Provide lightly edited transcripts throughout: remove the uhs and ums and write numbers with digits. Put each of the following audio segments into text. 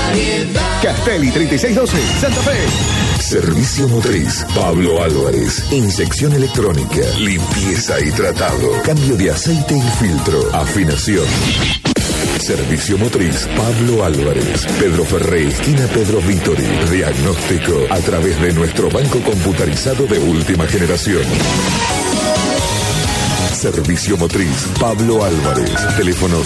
Castelli 3612, Santa Fe. Servicio Motriz Pablo Álvarez. Inyección electrónica, limpieza y tratado, cambio de aceite y filtro, afinación. Servicio Motriz Pablo Álvarez. Pedro Ferré, esquina Pedro Vítori. Diagnóstico a través de nuestro banco computarizado de última generación. Servicio Motriz Pablo Álvarez. Teléfono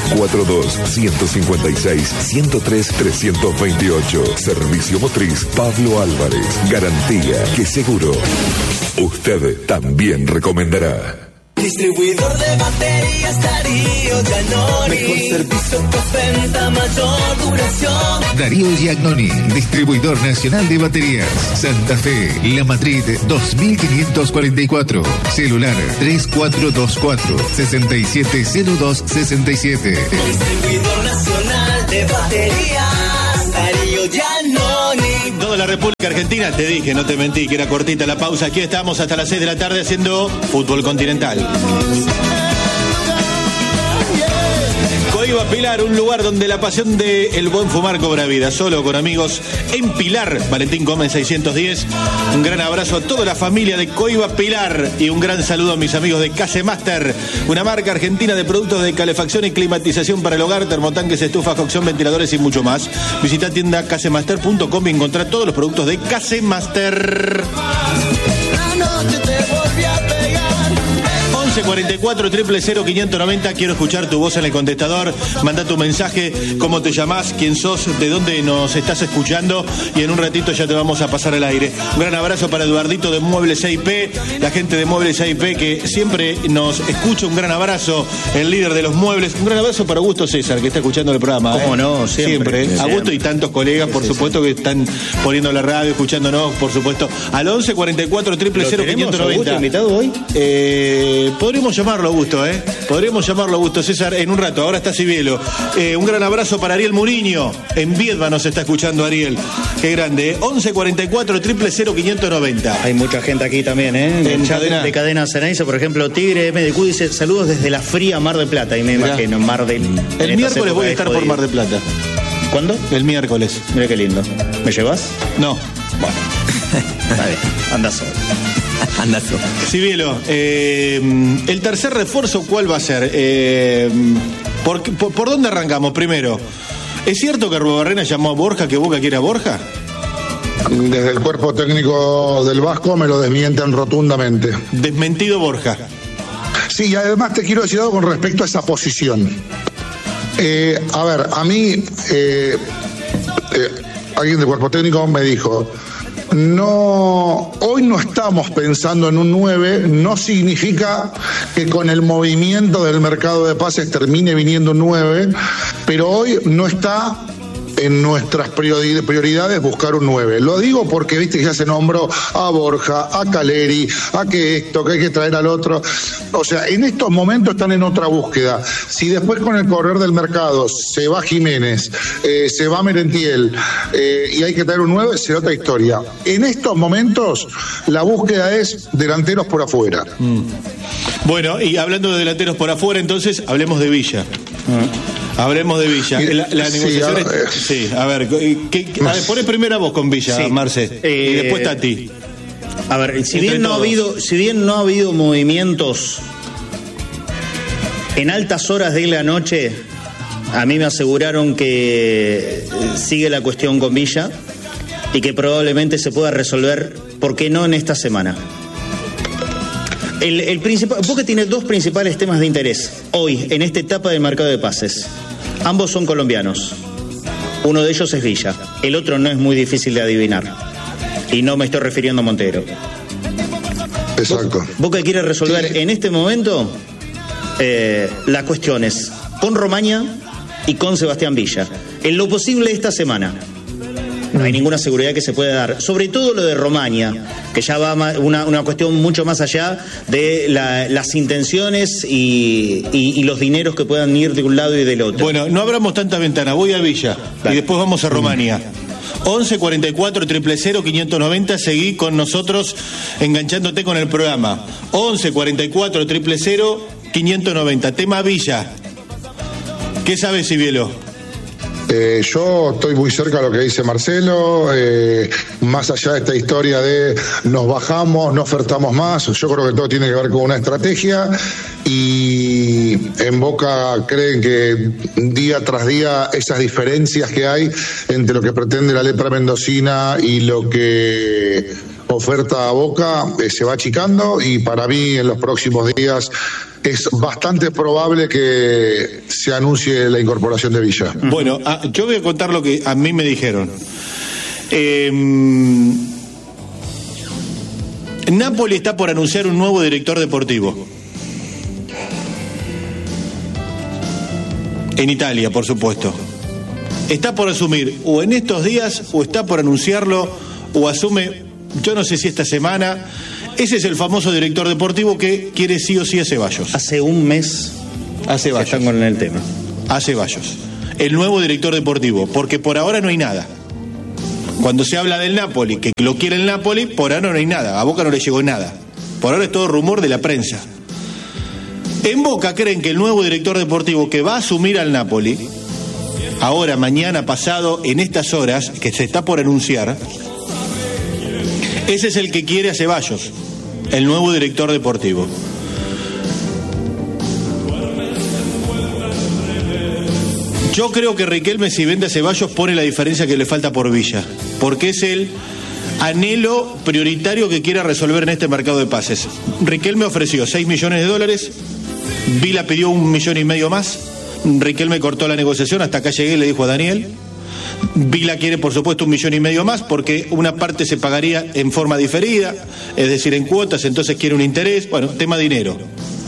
0342-156-103-328. Servicio Motriz Pablo Álvarez. Garantía que seguro usted también recomendará. Distribuidor de baterías Darío Giannoni. Mejor servicio, postventa, mayor duración. Darío Giannoni, distribuidor nacional de baterías. Santa Fe, La Madrid 2544. Celular 3424-670267. Distribuidor nacional de baterías Darío Giannoni. Toda la República Argentina, te dije, no te mentí, que era cortita la pausa. Aquí estamos hasta las 6 de la tarde haciendo fútbol continental. Coiba Pilar, un lugar donde la pasión de el buen fumar cobra vida. Solo con amigos en Pilar, Valentín Gómez 610. Un gran abrazo a toda la familia de Coiba Pilar y un gran saludo a mis amigos de Casemaster, una marca argentina de productos de calefacción y climatización para el hogar, termotanques, estufas, cocción, ventiladores y mucho más. Visita tienda casemaster.com y encontrar todos los productos de Casemaster. 44 000 590. Quiero escuchar tu voz en el contestador. Manda tu mensaje, cómo te llamás, quién sos, de dónde nos estás escuchando, y en un ratito ya te vamos a pasar al aire. Un gran abrazo para Eduardito de Muebles AIP, la gente de Muebles AIP que siempre nos escucha. Un gran abrazo, el líder de los muebles. Un gran abrazo para Augusto César, que está escuchando el programa. ¿Cómo no? Siempre. Augusto y tantos colegas, por supuesto, que están poniendo la radio, escuchándonos, por supuesto. Al 11 44 000 590. ¿Invitado hoy? Podríamos llamarlo Augusto, Podríamos llamarlo Augusto César en un rato. Ahora está Cibielo. Un gran abrazo para Ariel Muriño. En Viedma nos está escuchando Ariel. Qué grande, 11 44 000 590. Hay mucha gente aquí también, En chat de Cadena Ceneice, por ejemplo, Tigre MDQ dice saludos desde la fría Mar del Plata. Y me imagino, Mar del... El miércoles voy a estar por Mar del Plata. ¿Cuándo? El miércoles. Mira qué lindo. ¿Me llevas? No. Bueno. Está bien, anda solo. Andazo. Cibielo, el tercer refuerzo, ¿cuál va a ser? ¿Por dónde arrancamos primero? ¿Es cierto que Arruabarrena llamó a Borja, que Boca quiere a Borja? Desde el cuerpo técnico del Vasco me lo desmienten rotundamente. Desmentido Borja. Sí, y además te quiero decir algo con respecto a esa posición. A ver, a mí alguien del cuerpo técnico me dijo: no, hoy no estamos pensando en un 9, no significa que con el movimiento del mercado de pases termine viniendo un 9, pero hoy no está en nuestras prioridades buscar un 9. Lo digo porque viste que ya se nombró a Borja, a Caleri, a que esto, que hay que traer al otro. O sea, en estos momentos están en otra búsqueda. Si después con el correr del mercado se va Jiménez, se va Merentiel y hay que traer un 9, será otra historia. En estos momentos la búsqueda es delanteros por afuera. Bueno, y hablando de delanteros por afuera, entonces hablemos de Villa. Hablemos de Villa. La negociación sí, a ver, poné primero a vos con Villa, sí. Marce, y después Tati. A ver, si bien no ha habido movimientos en altas horas de la noche, a mí me aseguraron que sigue la cuestión con Villa y que probablemente se pueda resolver, ¿por qué no en esta semana? El principal, Boca tiene dos principales temas de interés hoy, en esta etapa del mercado de pases. Ambos son colombianos. Uno de ellos es Villa. El otro no es muy difícil de adivinar. Y no me estoy refiriendo a Montero. Exacto. Boca quiere resolver en este momento las cuestiones con Romaña y con Sebastián Villa. En lo posible esta semana. No hay ninguna seguridad que se pueda dar. Sobre todo lo de Romaña, que ya va una cuestión mucho más allá de las intenciones y los dineros que puedan ir de un lado y del otro. Bueno, no abramos tanta ventana. Voy a Villa y después vamos a Romaña. 11 44 000 590. Seguí con nosotros enganchándote con el programa. 11 44 000 590. Tema Villa. ¿Qué sabes, Cibielo? Yo estoy muy cerca de lo que dice Marcelo, más allá de esta historia de nos bajamos, no ofertamos más, yo creo que todo tiene que ver con una estrategia, y en Boca creen que día tras día esas diferencias que hay entre lo que pretende la letra mendocina y lo que oferta a Boca se va achicando, y para mí en los próximos días es bastante probable que se anuncie la incorporación de Villa. Bueno, yo voy a contar lo que a mí me dijeron. Napoli está por anunciar un nuevo director deportivo. En Italia, por supuesto. Está por asumir, o en estos días, o está por anunciarlo, o asume, yo no sé si esta semana. Ese es el famoso director deportivo que quiere sí o sí a Ceballos. Hace un mes están con el tema. A Ceballos. El nuevo director deportivo, porque por ahora no hay nada. Cuando se habla del Napoli, que lo quiere el Napoli, por ahora no hay nada. A Boca no le llegó nada. Por ahora es todo rumor de la prensa. En Boca creen que el nuevo director deportivo que va a asumir al Napoli, ahora, mañana, pasado, en estas horas, que se está por anunciar, ese es el que quiere a Ceballos, el nuevo director deportivo. Yo creo que Riquelme, si vende a Ceballos, pone la diferencia que le falta por Villa, porque es el anhelo prioritario que quiere resolver en este mercado de pases. Riquelme ofreció $6 millones, Villa pidió $1,5 millones más, Riquelme cortó la negociación, hasta acá llegué, le dijo a Daniel. Villa quiere, por supuesto, $1,5 millones más, porque una parte se pagaría en forma diferida, es decir, en cuotas, entonces quiere un interés, bueno, tema dinero.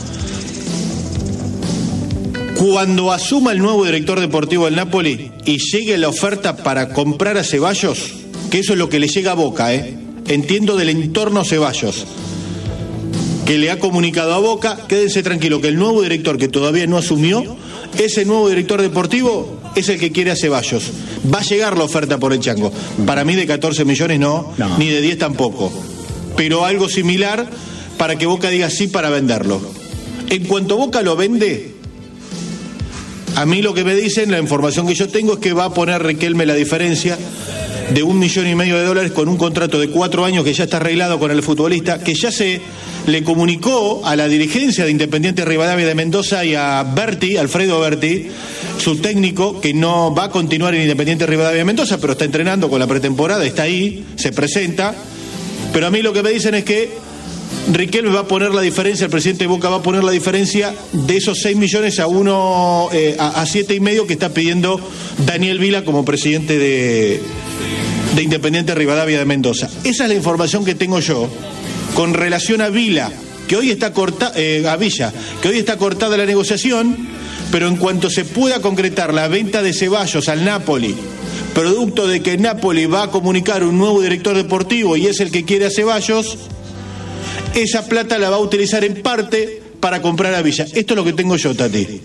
Cuando asuma el nuevo director deportivo del Napoli y llegue la oferta para comprar a Ceballos, que eso es lo que le llega a Boca, entiendo del entorno Ceballos, que le ha comunicado a Boca, quédense tranquilo que el nuevo director que todavía no asumió, ese nuevo director deportivo es el que quiere a Ceballos. Va a llegar la oferta por el Chango. Para mí de 14 millones no, ni de 10 tampoco. Pero algo similar para que Boca diga sí para venderlo. En cuanto Boca lo vende, a mí lo que me dicen, la información que yo tengo es que va a poner Riquelme la diferencia de $1,5 millones con un contrato de 4 años que ya está arreglado con el futbolista, que ya se le comunicó a la dirigencia de Independiente Rivadavia de Mendoza y a Berti, Alfredo Berti, su técnico, que no va a continuar en Independiente Rivadavia de Mendoza, pero está entrenando con la pretemporada, está ahí, se presenta. Pero a mí lo que me dicen es que Riquelme va a poner la diferencia, el presidente de Boca va a poner la diferencia de esos 6 millones a 7,5 que está pidiendo Daniel Villa como presidente de Independiente Rivadavia de Mendoza. Esa es la información que tengo yo con relación a Villa, que hoy está a Villa, que hoy está cortada la negociación, pero en cuanto se pueda concretar la venta de Ceballos al Napoli, producto de que Napoli va a comunicar un nuevo director deportivo y es el que quiere a Ceballos, esa plata la va a utilizar en parte para comprar a Villa. Esto es lo que tengo yo, Tati.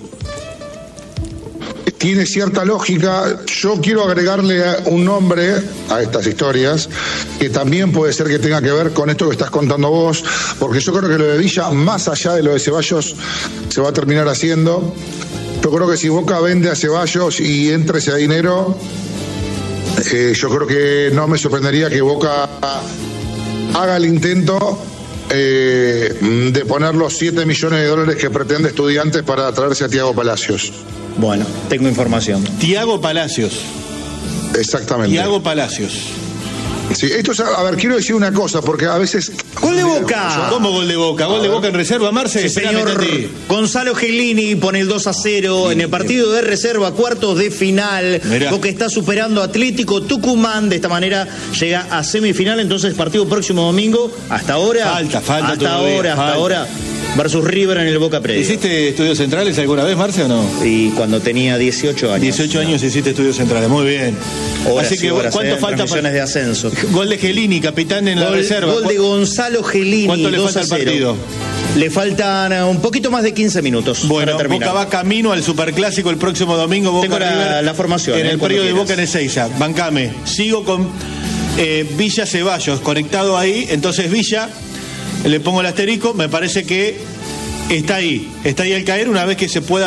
Tiene cierta lógica. Yo quiero agregarle un nombre a estas historias que también puede ser que tenga que ver con esto que estás contando vos, porque yo creo que lo de Villa, más allá de lo de Ceballos, se va a terminar haciendo. Yo creo que si Boca vende a Ceballos y entra ese dinero, yo creo que no me sorprendería que Boca haga el intento de poner los $7 millones que pretende Estudiantes para traerse a Thiago Palacios. Bueno, tengo información. Thiago Palacios. Exactamente. Thiago Palacios. Sí, esto es, a ver, quiero decir una cosa, porque a veces... ¡Gol de Boca! ¿Cómo gol de Boca? ¿Gol de Boca en reserva, Marce? Sí, señor. Gonzalo Gelini pone el 2-0 en el partido de reserva, cuartos de final. Mirá. Boca está superando a Atlético Tucumán, de esta manera llega a semifinal, entonces partido próximo domingo, hasta ahora... Falta hasta ahora, versus River en el Boca Predio. ¿Hiciste estudios centrales alguna vez, Marce, o no? Y cuando tenía 18 años. 18 años hiciste estudios centrales, muy bien. Horas así que, horas, ¿cuánto falta para de ascenso? Gol de Gelini, capitán en la reserva. Gol de Gonzalo Gelini. ¿Cuánto le falta al partido? Le faltan un poquito más de 15 minutos. Bueno, para terminar. Boca va camino al Superclásico el próximo domingo. Boca Tengo la formación. En el predio de Boca en Ezeiza. Bancame. Sigo con Villa Ceballos conectado ahí. Entonces Villa, le pongo el asterisco, me parece que está ahí al caer. Una vez que se pueda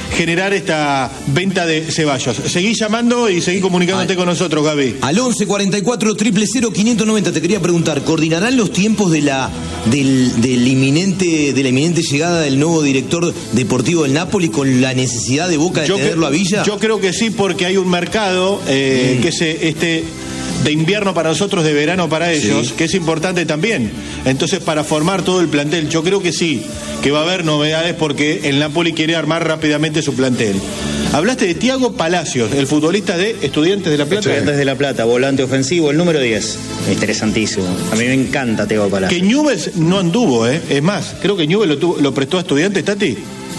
generar esta venta de Ceballos. Seguí llamando y seguí comunicándote con nosotros, Gaby. Al 11 44 000 590 te quería preguntar, ¿coordinarán los tiempos de la inminente llegada del nuevo director deportivo del Napoli con la necesidad de Boca de tenerlo a Villa? Yo creo que sí, porque hay un mercado que es de invierno para nosotros, de verano para ellos, que es importante también. Entonces, para formar todo el plantel, yo creo que sí, que va a haber novedades porque el Napoli quiere armar rápidamente su plantel. Hablaste de Thiago Palacios, el futbolista de Estudiantes de La Plata. Estudiantes de La Plata, volante ofensivo, el número 10. Interesantísimo. A mí me encanta Thiago Palacios. Que Newell's no anduvo, Es más, creo que Newell's lo prestó a Estudiantes, Tati.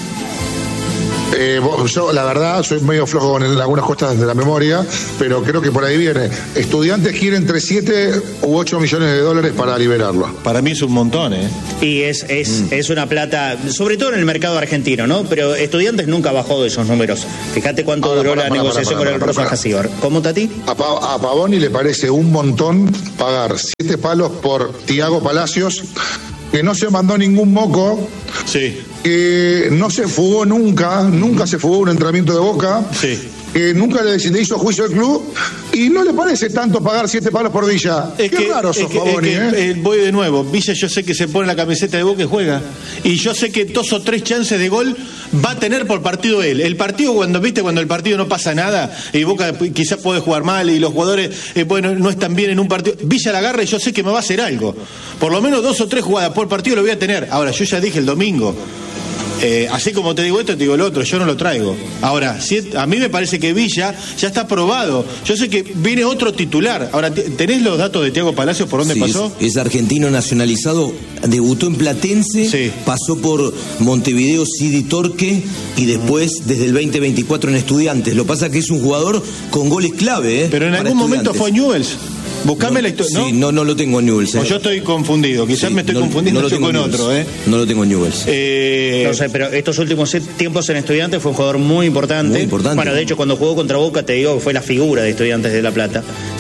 Yo, la verdad, soy medio flojo con algunas cosas de la memoria, pero creo que por ahí viene. Estudiantes quieren entre 7 u 8 millones de dólares para liberarlo. Para mí es un montón, Y es una plata, sobre todo en el mercado argentino, ¿no? Pero Estudiantes nunca bajó de esos números. Fíjate cuánto duró la negociación con el Rosa Jacíbar. ¿Cómo, Tati? A Pavoni le parece un montón pagar 7 palos por Thiago Palacios, que no se mandó ningún moco. Sí. Que no se fugó nunca se fugó un entrenamiento de Boca, que nunca le hizo juicio al club, y no le parece tanto pagar 7 palos por Villa. Qué raro sos, Pavoni, voy de nuevo. Villa, yo sé que se pone la camiseta de Boca y juega, y yo sé que 2 o 3 chances de gol va a tener por partido él. El partido, cuando el partido no pasa nada, y Boca quizás puede jugar mal, y los jugadores no están bien en un partido, Villa la agarra y yo sé que me va a hacer algo. Por lo menos 2 o 3 jugadas por partido lo voy a tener. Ahora, yo ya dije el domingo, así como te digo esto, te digo lo otro, yo no lo traigo. Ahora, a mí me parece que Villa ya está aprobado. Yo sé que viene otro titular. Ahora, ¿tenés los datos de Thiago Palacios por dónde pasó? Es argentino nacionalizado, debutó en Platense, pasó por Montevideo City Torque y después desde el 2024 en Estudiantes. Lo pasa que es un jugador con goles clave, Pero en algún momento fue Newell's. Buscame la historia. Sí, no lo tengo en Newell's. O yo estoy confundido, quizás me estoy confundiendo yo con otro. No lo tengo en Newell's. No sé, pero estos últimos tiempos en Estudiantes fue un jugador muy importante. Muy importante. Bueno, de hecho, cuando jugó contra Boca, te digo que fue la figura de Estudiantes de La Plata.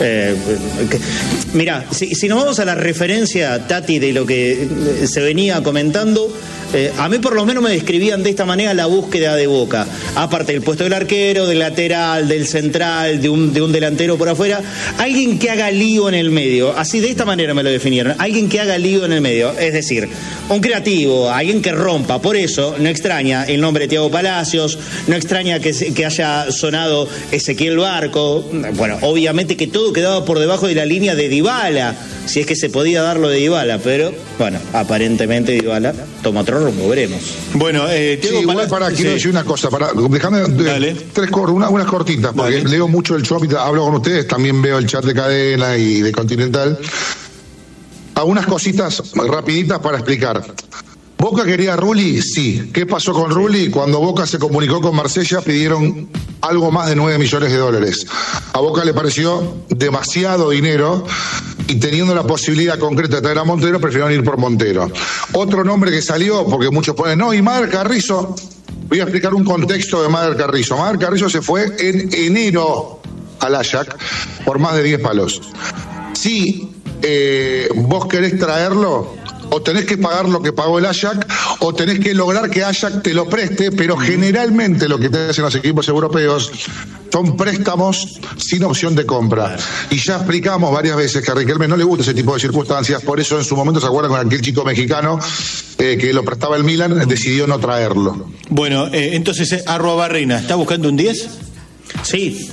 Mirá, si nos vamos a la referencia, Tati, de lo que se venía comentando, a mí por lo menos me describían de esta manera la búsqueda de Boca. Aparte del puesto del arquero, del lateral, del central, de un delantero por afuera, alguien que haga lío en el medio. Así, de esta manera me lo definieron. Alguien que haga lío en el medio. Es decir, un creativo, alguien que rompa. Por eso no extraña el nombre de Thiago Palacios, no extraña que haya sonado Ezequiel Barco. Bueno, obviamente que todo quedaba por debajo de la línea de Dybala, si es que se podía dar lo de Dybala, pero bueno, aparentemente Dybala toma otro rumbo, veremos. Bueno, Thiago igual quiero decir una cosa, déjame unas cortitas, porque leo mucho el show, hablo con ustedes, también veo el chat de Cadena y de Continental. Algunas cositas rapiditas para explicar. ¿Boca quería a Rulli? Sí. ¿Qué pasó con Rulli? Cuando Boca se comunicó con Marsella, pidieron algo más de 9 millones de dólares. A Boca le pareció demasiado dinero y teniendo la posibilidad concreta de traer a Montero, prefirieron ir por Montero. Otro nombre que salió, porque muchos ponen, y Mader Carrizo. Voy a explicar un contexto de Mader Carrizo. Mader Carrizo se fue en enero al Ajax por más de 10 palos. Si vos querés traerlo, o tenés que pagar lo que pagó el Ajax, o tenés que lograr que Ajax te lo preste, pero generalmente lo que te hacen los equipos europeos son préstamos sin opción de compra. Y ya explicamos varias veces que a Riquelme no le gusta ese tipo de circunstancias, por eso en su momento, ¿se acuerdan con aquel chico mexicano que lo prestaba el Milan? Decidió no traerlo. Bueno, entonces, Arruabarrena, ¿está buscando un 10? Sí.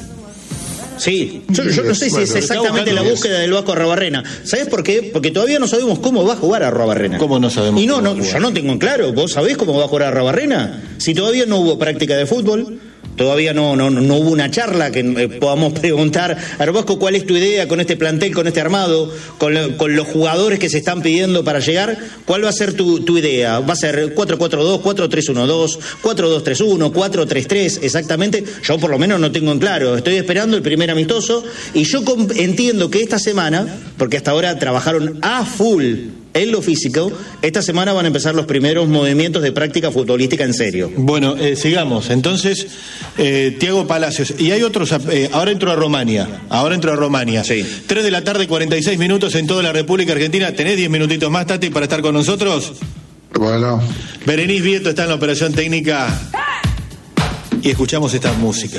Yo no sé si es exactamente la búsqueda del Vasco Arruabarrena. ¿Sabés por qué? Porque todavía no sabemos cómo va a jugar Arruabarrena. ¿Cómo no sabemos? Y yo no tengo en claro. ¿Vos sabés cómo va a jugar Arruabarrena? Si todavía no hubo práctica de fútbol, todavía no hubo una charla que podamos preguntar, a ver, Vasco, ¿cuál es tu idea con este plantel, con este armado, con los jugadores que se están pidiendo para llegar? ¿Cuál va a ser tu idea? ¿Va a ser 4-4-2, 4-3-1-2, 4-2-3-1, 4-3-3 exactamente? Yo por lo menos no tengo en claro. Estoy esperando el primer amistoso y yo entiendo que esta semana, porque hasta ahora trabajaron a full en lo físico, esta semana van a empezar los primeros movimientos de práctica futbolística en serio. Bueno, sigamos. Entonces, Thiago Palacios. Y hay otros, ahora entro a Romania. Sí. 3 de la tarde, 46 minutos en toda la República Argentina. ¿Tenés 10 minutitos más, Tati, para estar con nosotros? Bueno. Berenice Vieto está en la operación técnica. y escuchamos esta música.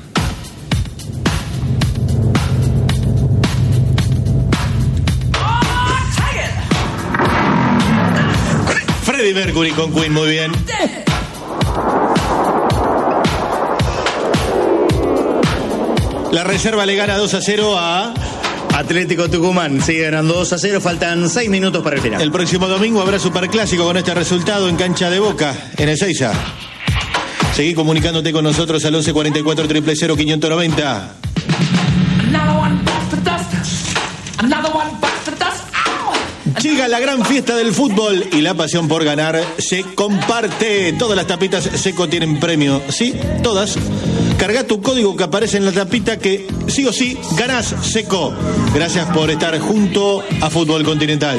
Freddie Mercury con Queen, muy bien. La Reserva le gana 2-0 a Atlético Tucumán. Sigue ganando 2-0, faltan 6 minutos para el final. El próximo domingo habrá superclásico con este resultado en cancha de Boca, en Ezeiza. Seguí comunicándote con nosotros al 1144 000 590. Llega la gran fiesta del fútbol y la pasión por ganar se comparte. Todas las tapitas Seco tienen premio. Sí, todas. Carga tu código que aparece en la tapita que sí o sí ganás Seco. Gracias por estar junto a Fútbol Continental.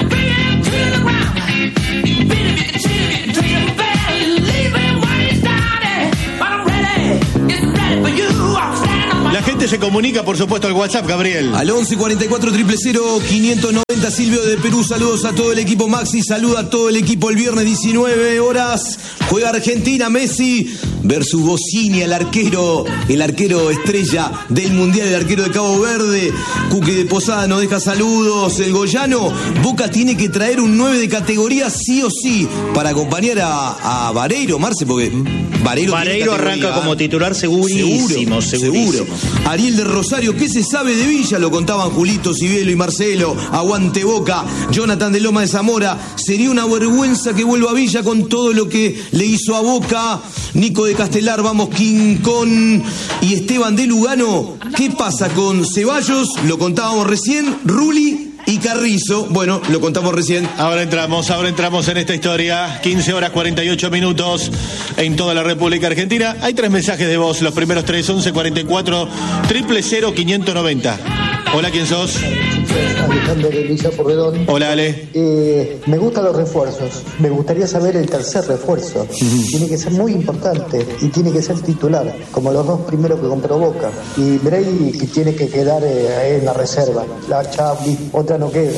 La gente se comunica, por supuesto, al WhatsApp, Gabriel. Al 1144 000 590. Silvio de Perú, saludos a todo el equipo. Maxi, saluda a todo el equipo. El viernes 19 horas juega Argentina, Messi versus Bossini, el arquero estrella del Mundial, el arquero de Cabo Verde. Cuque de Posada nos deja saludos. El Goyano, Boca tiene que traer un 9 de categoría sí o sí para acompañar a Vareiro, Marce, porque Vareiro arranca como titular segurísimo. Ariel de Rosario, ¿qué se sabe de Villa? Lo contaban Julito, Cibielo y Marcelo. Aguante Boca. Jonathan de Loma de Zamora, sería una vergüenza que vuelva a Villa con todo lo que le hizo a Boca. Nico de Castelar, vamos King Kong. Y Esteban de Lugano, ¿qué pasa con Ceballos? Lo contábamos recién. Rulli y Carrizo, bueno, lo contamos recién. Ahora entramos en esta historia. 15 horas 48 minutos en toda la República Argentina. Hay 3 mensajes de voz, los primeros 3, 1144 000 590. Hola, ¿quién sos? Alejandro de Villa Porredón. Hola, Ale. Me gustan los refuerzos. Me gustaría saber el tercer refuerzo. Tiene que ser muy importante y tiene que ser titular, como los 2 primeros que compró Boca. Y Bray tiene que quedar en la reserva. La Chabli, otra no queda.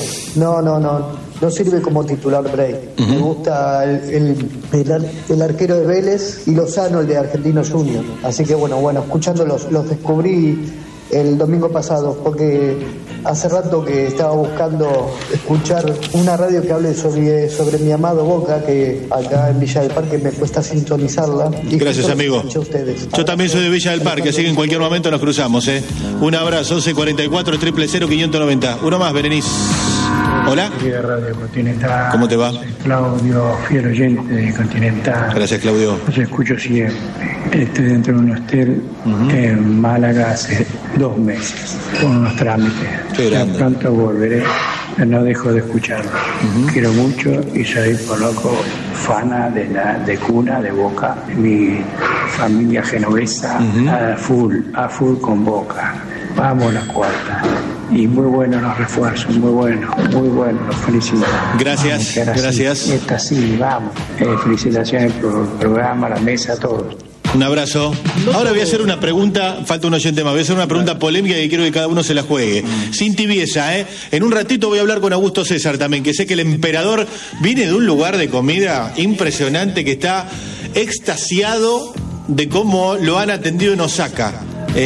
No sirve como titular Bray. Me gusta el arquero de Vélez y Lozano, el de Argentinos Juniors. Así que bueno, escuchándolos, los descubrí el domingo pasado, porque hace rato que estaba buscando escuchar una radio que hable sobre mi amado Boca, que acá en Villa del Parque me cuesta sintonizarla. Y gracias, amigo. Yo también soy de Villa del Parque, así que en cualquier momento nos cruzamos. Un abrazo, 1144 000 590. Uno más, Berenice. Hola. Radio Continental. ¿Cómo te va? Claudio, fiel oyente de Continental. Gracias, Claudio. Los escucho siempre. Estoy dentro de un hotel en Málaga hace 2 meses con unos trámites. Ya pronto volveré, pero no dejo de escucharlo. Quiero mucho y soy por loco fana de cuna de Boca. Mi familia genovesa a full con Boca. Vamos a la cuarta. Y muy buenos los refuerzos, muy buenos, los felicito. Gracias. Esta sí, vamos. Felicitaciones por el programa, la mesa, a todos. Un abrazo. Ahora voy a hacer una pregunta, falta un oyente más, voy a hacer una pregunta polémica y quiero que cada uno se la juegue. Sin tibieza, ¿eh? En un ratito voy a hablar con Augusto César también, que sé que el emperador viene de un lugar de comida impresionante, que está extasiado de cómo lo han atendido en Osaka.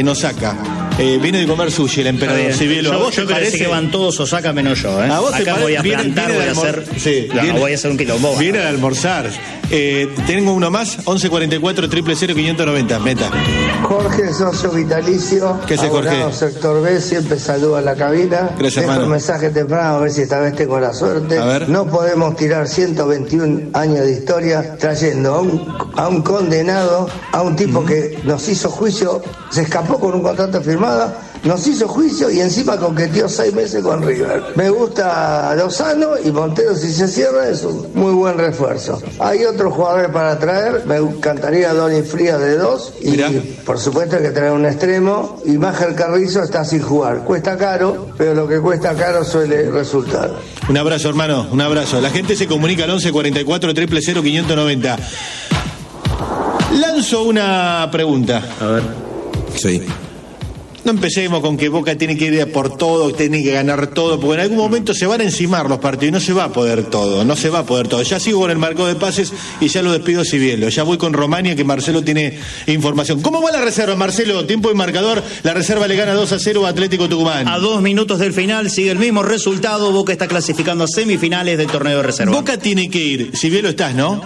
Viene de comer sushi el emperador Cibielo. Yo parece que van todos Osaka menos yo, ¿eh? ¿A vos acá voy a plantar, voy a hacer. Sí, voy a hacer un quilombo. Viene a almorzar. Tengo uno más, 1144 000 590. Meta. Jorge, socio vitalicio. ¿Qué hace Jorge? Sector B, siempre saludo a la cabina. Gracias, dejo hermano. un mensaje temprano, a ver si esta vez tengo la suerte. A ver. No podemos tirar 121 años de historia trayendo a un condenado, a un tipo que nos hizo juicio, se escapó con un contrato firmado, nos hizo juicio y encima coqueteó 6 meses con River. Me gusta Lozano y Montero, si se cierra, es un muy buen refuerzo. Hay otros jugadores para traer, me encantaría Donny Frías de 2 y por supuesto hay que traer un extremo, y Máger Carrizo está sin jugar. Cuesta caro, pero lo que cuesta caro suele resultar. Un abrazo, hermano, un abrazo. La gente se comunica al 1144 000 590. Lanzo una pregunta. A ver. Sí. No empecemos con que Boca tiene que ir por todo, tiene que ganar todo, porque en algún momento se van a encimar los partidos y no se va a poder todo, no se va a poder todo. Ya sigo con el marcador de pases y ya lo despido Cibielo. Ya voy con Romania, que Marcelo tiene información. ¿Cómo va la reserva, Marcelo? Tiempo y marcador. La reserva le gana 2-0 a Atlético Tucumán. A 2 minutos del final sigue el mismo resultado. Boca está clasificando a semifinales del torneo de reserva. Boca tiene que ir, Cibielo estás, ¿no?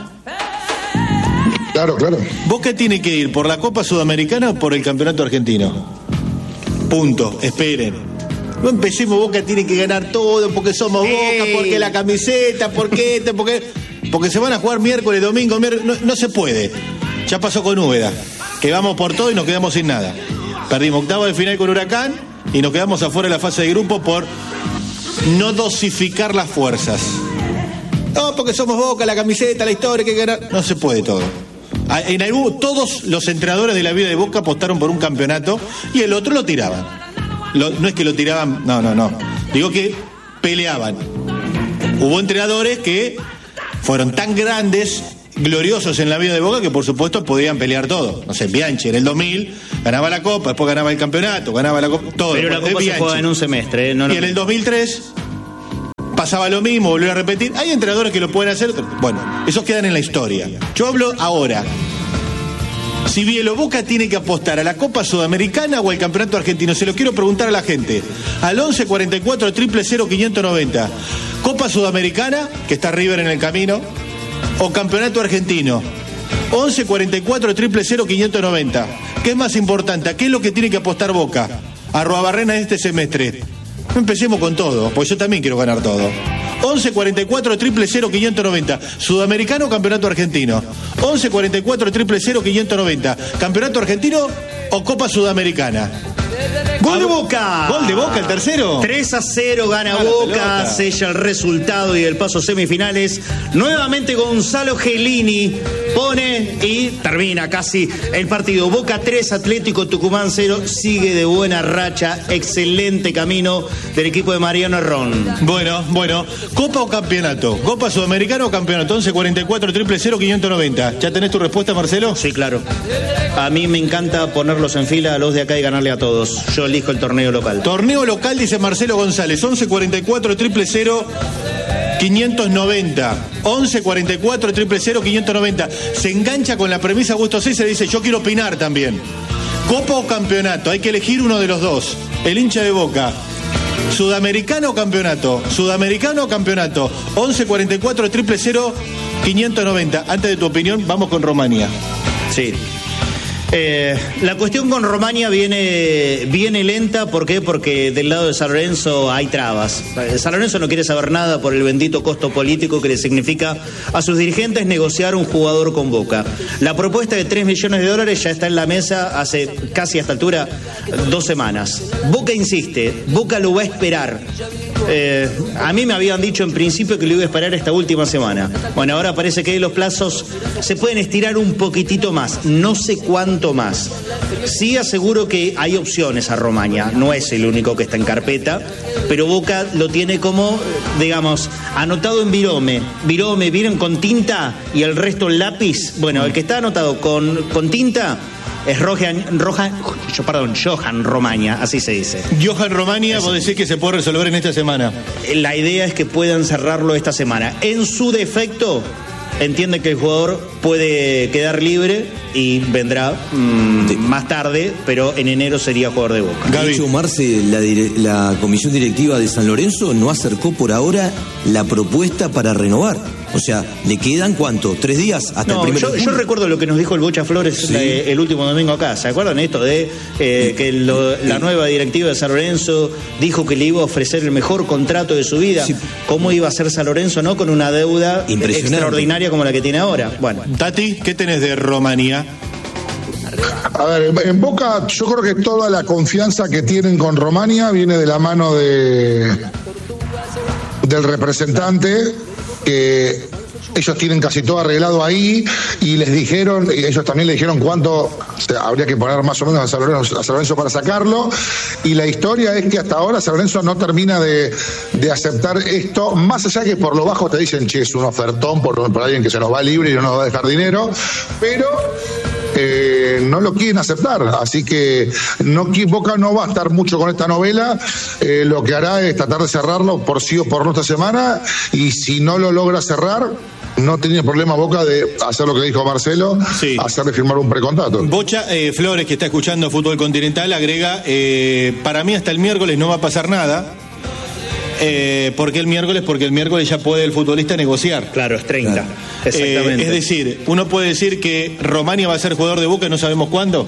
Claro. Boca tiene que ir por la Copa Sudamericana o por el Campeonato Argentino. Punto, esperen. No empecemos, Boca tiene que ganar todo porque somos Boca, porque la camiseta, porque se van a jugar miércoles, domingo, no se puede. Ya pasó con Úbeda, que vamos por todo y nos quedamos sin nada. Perdimos octavo de final con Huracán y nos quedamos afuera de la fase de grupo por no dosificar las fuerzas. No, porque somos Boca, la camiseta, la historia, hay que ganar. No se puede todo. Todos los entrenadores de la vida de Boca apostaron por un campeonato y el otro lo tiraban. No es que lo tiraban, no. Digo que peleaban. Hubo entrenadores que fueron tan grandes, gloriosos en la vida de Boca, que por supuesto podían pelear todo. No sé, Bianchi en el 2000 ganaba la Copa, después ganaba el campeonato, ganaba la Copa, todo. Pero la Copa se juega en un semestre. Y en el 2003... pasaba lo mismo, volvió a repetir. Hay entrenadores que lo pueden hacer. Bueno, esos quedan en la historia. Yo hablo ahora. Si Cibielo, Boca tiene que apostar a la Copa Sudamericana o al Campeonato Argentino. Se lo quiero preguntar a la gente. Al 11 44 000 590. Copa Sudamericana, que está River en el camino, o Campeonato Argentino. 11 44 000 590. ¿Qué es más importante? ¿A qué es lo que tiene que apostar Boca? A Arruabarrena este semestre. No empecemos con todo, porque yo también quiero ganar todo. 11 44 000 590. Sudamericano o Campeonato Argentino. 11 44 000 590. Campeonato Argentino o Copa Sudamericana. ¡Gol de Boca! ¿Gol de Boca, el tercero? 3-0 gana Boca, sella el resultado y el paso a semifinales. Nuevamente Gonzalo Gelini pone y termina casi el partido. Boca 3, Atlético Tucumán 0. Sigue de buena racha, excelente camino del equipo de Mariano Herrón. Bueno, ¿Copa o campeonato? ¿Copa Sudamericana o campeonato? 11 44 000 590. ¿Ya tenés tu respuesta, Marcelo? Sí, claro. A mí me encanta ponerlos en fila a los de acá y ganarle a todos. Yo elijo el torneo local. Torneo local, dice Marcelo González. 11 44 000 590. 11 44 000 590. Se engancha con la premisa Augusto César y dice: yo quiero opinar también. Copa o campeonato, hay que elegir uno de los dos. El hincha de Boca. Sudamericano o campeonato. Sudamericano o campeonato. 11 44 000 590. Antes de tu opinión, vamos con Romania. Sí. La cuestión con Romania viene lenta. ¿Por qué? Porque del lado de San Lorenzo hay trabas. San Lorenzo no quiere saber nada por el bendito costo político que le significa a sus dirigentes negociar un jugador con Boca. La propuesta de $3 millones ya está en la mesa hace casi a esta altura 2 semanas. Boca insiste, Boca lo va a esperar. A mí me habían dicho en principio que lo iba a esperar esta última semana. Bueno, ahora parece que los plazos se pueden estirar un poquitito más. No sé cuánto más. Sí aseguro que hay opciones a Romania. No es el único que está en carpeta, pero Boca lo tiene como, digamos, anotado en virome. Virome, ¿vieron? Con tinta y el resto en lápiz. Bueno, el que está anotado con tinta es Johan Romania, así se dice. Johan Romania, vos decís que se puede resolver en esta semana. La idea es que puedan cerrarlo esta semana. En su defecto, entiende que el jugador puede quedar libre y vendrá más tarde, pero en enero sería jugador de Boca. De hecho, Marce, la comisión directiva de San Lorenzo no acercó por ahora la propuesta para renovar. O sea, ¿le quedan cuánto? ¿3 días hasta el primero de julio? Yo recuerdo lo que nos dijo el Bocha Flores sí. El último domingo acá. ¿Se acuerdan esto de que la nueva directiva de San Lorenzo dijo que le iba a ofrecer el mejor contrato de su vida? Sí. ¿Cómo iba a ser San Lorenzo, no? Con una deuda extraordinaria como la que tiene ahora. Bueno. Tati, ¿qué tenés de Romania? A ver, en Boca yo creo que toda la confianza que tienen con Romania viene de la mano del representante, que ellos tienen casi todo arreglado ahí, y ellos también le dijeron cuánto habría que poner más o menos a San Lorenzo para sacarlo, y la historia es que hasta ahora San Lorenzo no termina de aceptar esto, más allá que por lo bajo te dicen, che, es un ofertón por alguien que se nos va libre y no nos va a dejar dinero, pero no lo quieren aceptar. Así que Boca no va a estar mucho con esta novela. Lo que hará es tratar de cerrarlo por sí o por no esta semana, y si no lo logra cerrar, no tenía problema Boca de hacer lo que dijo Marcelo, hacerle firmar un precontrato. Bocha Flores, que está escuchando Fútbol Continental, agrega, para mí hasta el miércoles no va a pasar nada. ¿Por qué el miércoles? Porque el miércoles ya puede el futbolista negociar. Claro, es 30. Claro. Exactamente. Es decir, uno puede decir que Romania va a ser jugador de Boca y no sabemos cuándo.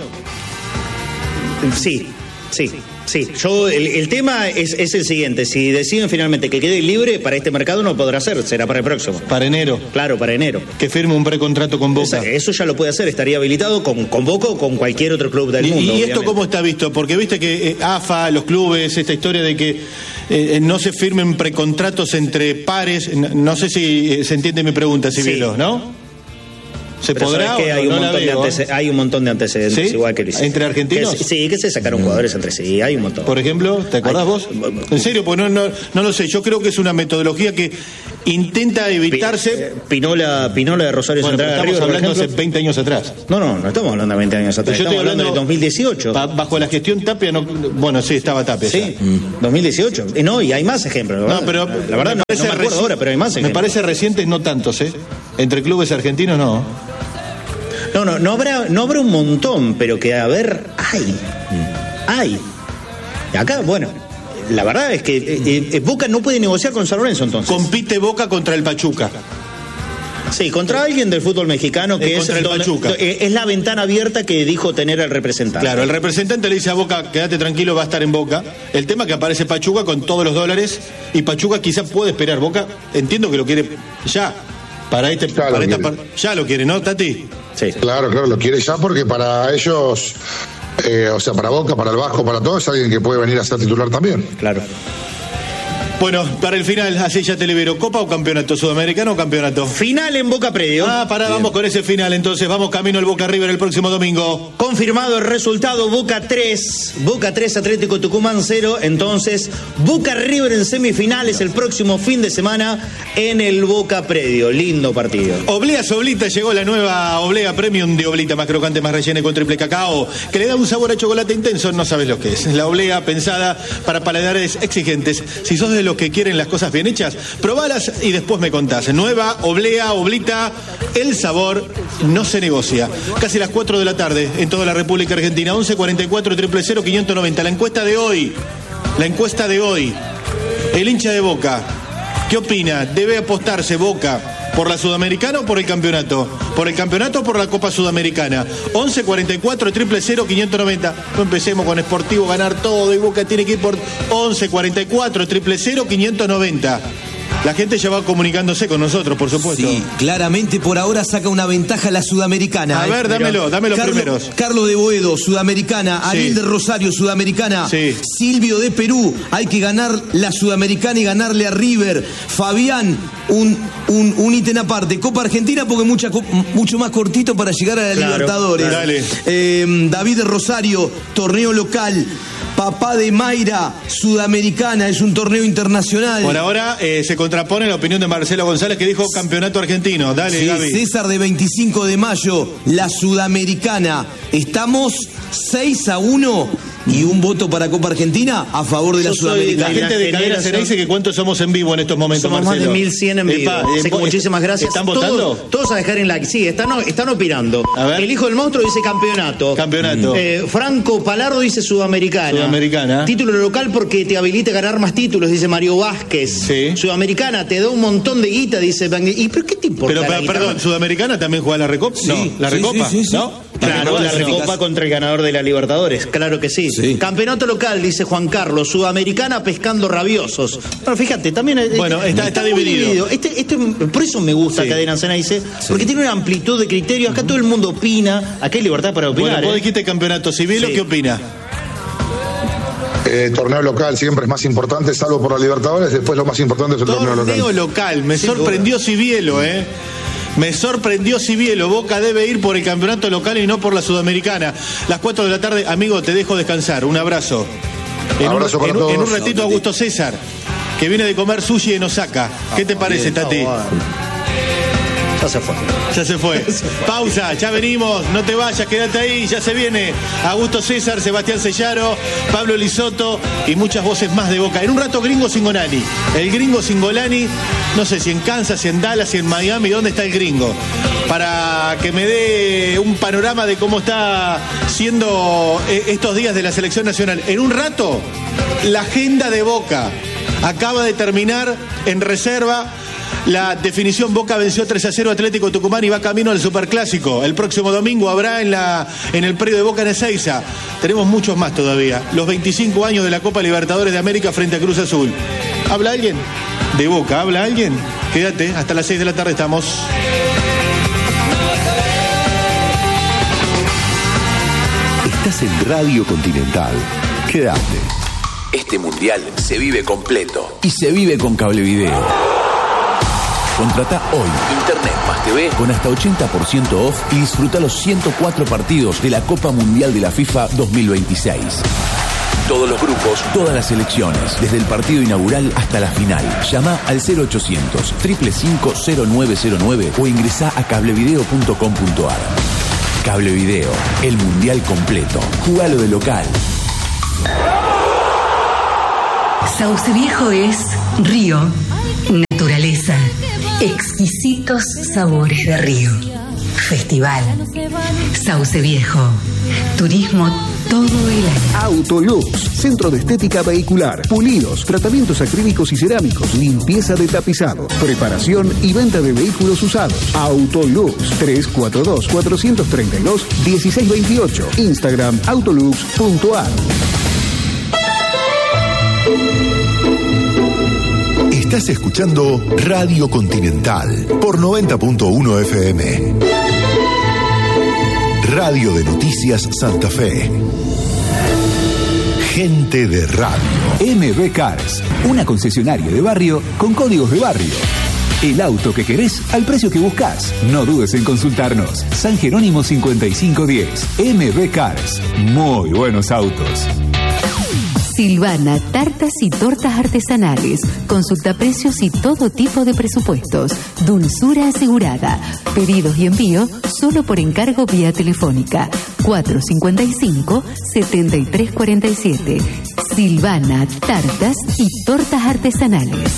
Sí. Yo, el tema es el siguiente: si deciden finalmente que quede libre para este mercado, no podrá ser, será para el próximo. Para enero. Claro, para enero. Que firme un precontrato con Boca. Eso ya lo puede hacer, estaría habilitado con Boca o con cualquier otro club del mundo. ¿Y esto cómo está visto? Porque viste que AFA, los clubes, esta historia de que no se firmen precontratos entre pares, no sé si se entiende mi pregunta, Cibilo, ¿no? ¿Se podrá? Que hay un montón de antecedentes, ¿sí? Igual que Luis. ¿Entre argentinos? Que se sacaron jugadores entre sí, hay un montón. Por ejemplo, ¿te acordás vos? En serio, pues no lo sé. Yo creo que es una metodología que intenta evitarse. Pinola de Rosario Central. Estamos hablando hace 20 años atrás. No estamos hablando de 20 años atrás. Yo estoy hablando de 2018. Bajo la gestión Tapia, bueno, sí, estaba Tapia. Sí, 2018. No, y hay más ejemplos. No, pero la verdad no me acuerdo ahora, pero hay más ejemplos. Me parece recientes, no tantos, ¿eh? Entre clubes argentinos, no. No habrá un montón, pero que a ver, hay. Acá, bueno, la verdad es que Boca no puede negociar con San Lorenzo, entonces. Compite Boca contra el Pachuca. Sí, contra alguien del fútbol mexicano que contra el Pachuca. Es la ventana abierta que dijo tener el representante. Claro, el representante le dice a Boca, quédate tranquilo, va a estar en Boca. El tema es que aparece Pachuca con todos los dólares y Pachuca quizás puede esperar. Boca, entiendo que lo quiere ya. Ya lo quiere, ¿no, Tati? Sí. Claro, lo quiere ya porque para ellos, para Boca, para el Vasco, para todos, es alguien que puede venir a ser titular también. Claro. Bueno, para el final, así ya te libero. ¿Copa o campeonato? ¿Sudamericano o campeonato? Final en Boca Predio. Vamos con ese final entonces. Vamos camino al Boca River el próximo domingo. Confirmado el resultado, Boca 3, Atlético Tucumán 0. Entonces, Boca River en semifinales el próximo fin de semana en el Boca Predio. Lindo partido. Oblea Soblita, llegó la nueva Oblea Premium de Oblita, más crocante, más rellena y con triple cacao, que le da un sabor a chocolate intenso. No sabes lo que es. La Oblea pensada para paladares exigentes. Si sos de los que quieren las cosas bien hechas, probalas y después me contás. Nueva Oblea, Oblita, el sabor no se negocia. Casi las 4 de la tarde en toda la República Argentina. 1144-000-590. La encuesta de hoy. El hincha de Boca, ¿qué opina? ¿Debe apostarse Boca por la Sudamericana o por el campeonato? ¿Por el campeonato o por la Copa Sudamericana? 1144-000-590. No empecemos con Sportivo ganar todo y Boca tiene que ir por 1144-000-590. La gente ya va comunicándose con nosotros, por supuesto. Sí, claramente por ahora saca una ventaja la Sudamericana. A ver, dame los primeros. Carlos de Boedo, Sudamericana. Sí. Ariel de Rosario, Sudamericana. Sí. Silvio de Perú, hay que ganar la Sudamericana y ganarle a River. Fabián, un ítem aparte. Copa Argentina porque mucho más cortito para llegar a la Libertadores. Dale. David de Rosario, torneo local. Papá de Mayra, Sudamericana, es un torneo internacional. Por ahora se contrapone la opinión de Marcelo González, que dijo campeonato argentino. Dale, sí, Gaby. César de 25 de mayo, la Sudamericana. Estamos 6-1 y un voto para Copa Argentina a favor de la Sudamericana. La gente de Cadena Será dice que cuántos somos en vivo en estos momentos, somos Marcelo. Más de 1100 en vivo. Así que muchísimas gracias. ¿Están votando? Todos a dejar en like. Sí, están opinando. El hijo del monstruo dice campeonato. Franco Palardo dice Sudamericana. Título local porque te habilita a ganar más títulos, dice Mario Vázquez. Sí. Sudamericana, te da un montón de guita, dice ¿Y pero qué te importa? Perdón, ¿Sudamericana también juega la Recopa? Sí, no, la Recopa, sí. ¿no? Claro, la Recopa contra el ganador de la Libertadores, claro que sí. Campeonato local, dice Juan Carlos, Sudamericana pescando rabiosos. Bueno, fíjate, también está dividido. Por eso me gusta Cadena Sena, dice, porque tiene una amplitud de criterios. Acá todo el mundo opina, acá hay libertad para opinar. Bueno, vos dijiste campeonato civil, ¿qué opina? Torneo local siempre es más importante, salvo por la Libertadores, después lo más importante es el torneo local. Torneo local, me sorprendió Cibielo, Me sorprendió Cibielo. Boca debe ir por el campeonato local y no por la Sudamericana. Las 4 de la tarde, amigo, te dejo descansar. Un abrazo. En un ratito Augusto César, que viene de comer sushi en Osaka. ¿Qué te parece, Tati? Ya se fue. Pausa, ya venimos, no te vayas, quédate ahí, ya se viene Augusto César, Sebastián Sellaro, Pablo Lisotto y muchas voces más de Boca. En un rato Gringo Cingolani. El Gringo Cingolani, no sé si en Kansas, si en Dallas, si en Miami, ¿dónde está el Gringo? Para que me dé un panorama de cómo está siendo estos días de la selección nacional. En un rato, la agenda de Boca. Acaba de terminar en reserva la definición. Boca venció 3-0 Atlético Tucumán y va camino al Superclásico. El próximo domingo habrá en el predio de Boca en Ezeiza. Tenemos muchos más todavía. Los 25 años de la Copa Libertadores de América frente a Cruz Azul. ¿Habla alguien? ¿De Boca? ¿Habla alguien? Quédate, hasta las 6 de la tarde estamos. Estás en Radio Continental. Quédate. Este mundial se vive completo. Y se vive con Cablevideo. Contrata hoy Internet más TV con hasta 80% off y disfruta los 104 partidos de la Copa Mundial de la FIFA 2026. Todos los grupos, todas las selecciones, desde el partido inaugural hasta la final. Llama al 0800 555 0909 o ingresá a cablevideo.com.ar. Cablevideo, el mundial completo. Jugalo de local. Sauce Viejo es río, naturaleza, exquisitos sabores de río, festival. Sauce Viejo, turismo todo el año. Autolux, centro de estética vehicular, pulidos, tratamientos acrílicos y cerámicos, limpieza de tapizados, preparación y venta de vehículos usados. Autolux, 342-432-1628. Instagram autolux.ar. Estás escuchando Radio Continental por 90.1 FM. Radio de Noticias Santa Fe. Gente de radio. MB Cars, una concesionaria de barrio con códigos de barrio. El auto que querés al precio que buscas. No dudes en consultarnos. San Jerónimo 5510. MB Cars. Muy buenos autos. Silvana, tartas y tortas artesanales. Consulta precios y todo tipo de presupuestos. Dulzura asegurada. Pedidos y envío solo por encargo vía telefónica. 455-7347. Silvana, tartas y tortas artesanales.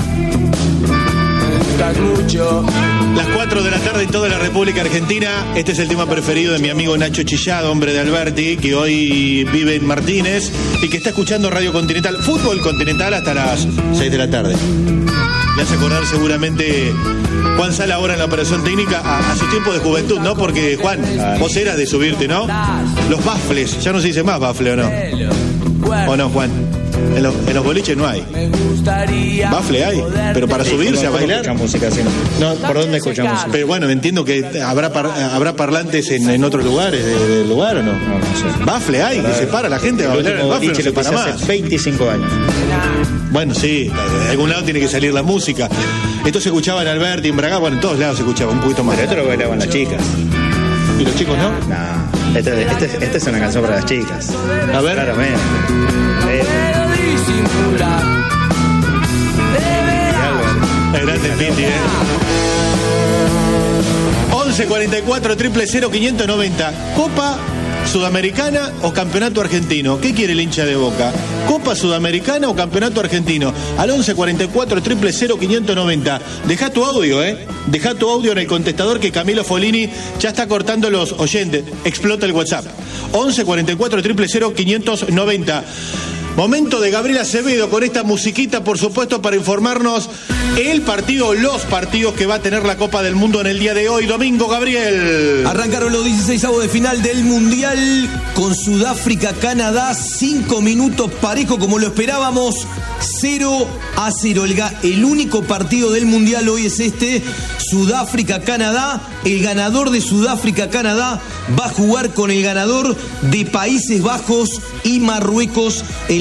Las 4 de la tarde en toda la República Argentina. Este es el tema preferido de mi amigo Nacho Chillado, hombre de Alberti, que hoy vive en Martínez y que está escuchando Radio Continental, Fútbol Continental, hasta las 6 de la tarde. Le hace acordar seguramente Juan Sala ahora en la operación técnica a sus tiempos de juventud, ¿no? Porque, Juan, vos eras de subirte, ¿no? Los bafles, ya no se dice más bafle, ¿o no? ¿O no, Juan? En los boliches no hay. Bafle hay, pero para subirse a bailar. Música, sí. No, ¿por dónde escuchamos música? Pero bueno, entiendo que habrá parlantes en otros lugares del lugar, ¿o no? No sé. Bafle hay, que se para la gente a bailar el bafle, no se para más. Hace 25 años. Bueno, sí, de algún lado tiene que salir la música. Esto se escuchaba en Alberti, en Braga, bueno, en todos lados se escuchaba un poquito más. Pero esto lo bailaban las chicas. ¿Y los chicos no? No, esta es una canción para las chicas. A ver. Claramente. El grande Piti, 1144 000 590. Copa Sudamericana o Campeonato Argentino. ¿Qué quiere el hincha de Boca? ¿Copa Sudamericana o Campeonato Argentino? Al 1144 000 590. Deja tu audio, Deja tu audio en el contestador que Camilo Folini ya está cortando los oyentes. Explota el WhatsApp. 1144 000 590. Momento de Gabriel Acevedo con esta musiquita, por supuesto, para informarnos los partidos que va a tener la Copa del Mundo en el día de hoy, domingo, Gabriel. Arrancaron los 16avos de final del Mundial con Sudáfrica-Canadá, 5 minutos parejo como lo esperábamos, 0-0. El único partido del Mundial hoy es este, Sudáfrica-Canadá. El ganador de Sudáfrica-Canadá va a jugar con el ganador de Países Bajos y Marruecos el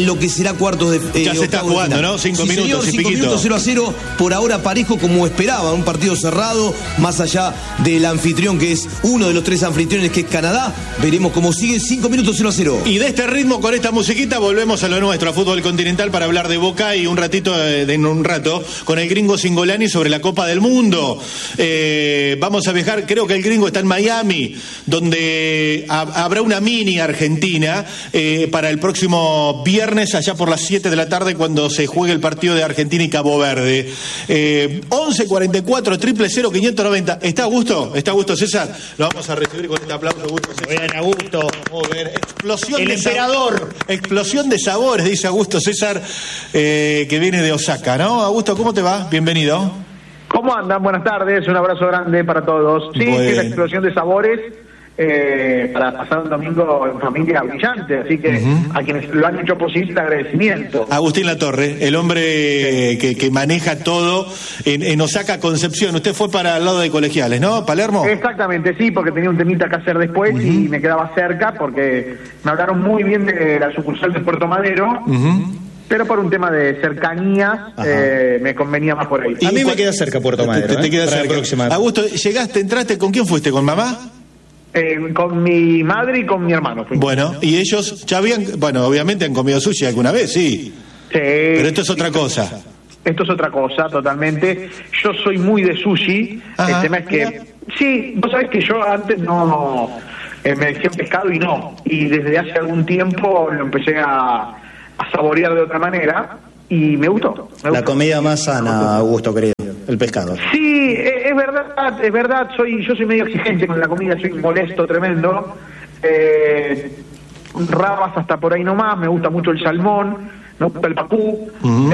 en lo que será cuartos de ya se está jugando, ¿no? 5 minutos y 5 piquito. minutos 0-0, por ahora parejo como esperaba, un partido cerrado, más allá del anfitrión que es uno de los 3 anfitriones que es Canadá. Veremos cómo sigue. 5 minutos 0-0. Y de este ritmo, con esta musiquita, volvemos a lo nuestro, a fútbol continental, para hablar de Boca y un ratito, en un rato, con el gringo Cingolani sobre la Copa del Mundo. Vamos a viajar, creo que el gringo está en Miami, donde habrá una mini Argentina para el próximo viernes, allá por las 7 de la tarde, cuando se juegue el partido de Argentina y Cabo Verde. 11 44 000 590. ¿Está Augusto? ¿Está Augusto César? Lo vamos a recibir con este aplauso, Augusto César. Bien, Augusto. Explosión el de emperador. Explosión de sabores, dice Augusto César, que viene de Osaka, ¿no? Augusto, ¿cómo te va? Bienvenido. ¿Cómo andan? Buenas tardes, un abrazo grande para todos. Sí, Bueno. es la explosión de sabores para pasar un domingo en familia brillante, así que a quienes lo han hecho posible, agradecimiento. Agustín Latorre, el hombre que maneja todo en Osaka, Concepción. Usted fue para el lado de Colegiales, ¿no? ¿Palermo? Exactamente, sí, porque tenía un temita que hacer después y me quedaba cerca porque me hablaron muy bien de la sucursal de Puerto Madero. Pero por un tema de cercanía me convenía más por ahí. A mí me queda cerca Puerto Madero. Te queda para cerca. la próxima. Augusto, llegaste, entraste, ¿con quién fuiste? ¿Con mamá? Con mi madre y con mi hermano. Bueno, y ellos ya habían, bueno, obviamente han comido sushi alguna vez, sí. Sí. Pero esto es otra cosa. Esto es otra cosa, totalmente. Yo soy muy de sushi. Ajá. El tema es que, sí, vos sabés que yo antes no me decían pescado y no. Y desde hace algún tiempo lo empecé a saborear de otra manera y me gustó. La comida más sana, Augusto, querido, el pescado. Sí, es verdad. Yo soy medio exigente con la comida, soy molesto, tremendo. Rabas hasta por ahí nomás, me gusta mucho el salmón, me gusta el pacú.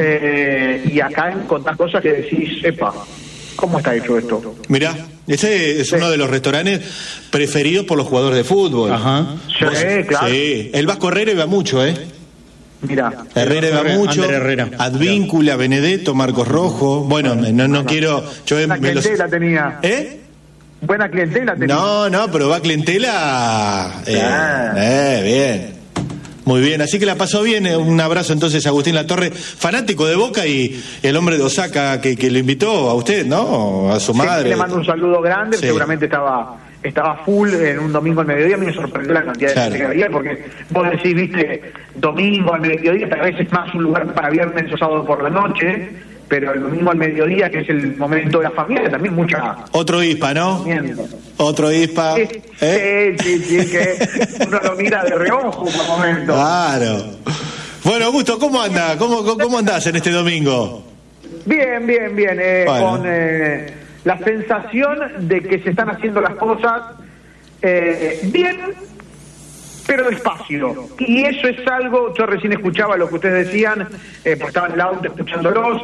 Y acá encontrás cosas que decís, epa, ¿cómo está hecho esto? Mirá, ese es uno de los restaurantes preferidos por los jugadores de fútbol. Ajá. Sí, claro. Sí, el Vasco Herrera iba mucho, Mira, Herrera va mucho, Advíncula, Benedetto, Marcos Rojo. Bueno, no quiero. Buena clientela tenía. Buena clientela tenía. No, pero va clientela. Bien. Muy bien, así que la pasó bien. Un abrazo entonces a Agustín Latorre, fanático de Boca y el hombre de Osaka que le invitó a usted, ¿no? A su madre. Le mando un saludo grande, Sí. Seguramente estaba full en un domingo al mediodía. A mí me sorprendió la cantidad de gente que había, porque vos decís, viste, domingo al mediodía, tal vez es más un lugar para viernes o sábado por la noche, pero el domingo al mediodía, que es el momento de la familia, también mucha... Otro ISPA, ¿no? Otro ISPA. Sí, que uno lo mira de reojo por momentos. Claro. Bueno, Augusto, ¿cómo anda? ¿Cómo andás en este domingo? Bien. Bueno. Con la sensación de que se están haciendo las cosas bien, pero despacio. Y eso es algo, yo recién escuchaba lo que ustedes decían, porque estaba en el auto escuchándolos,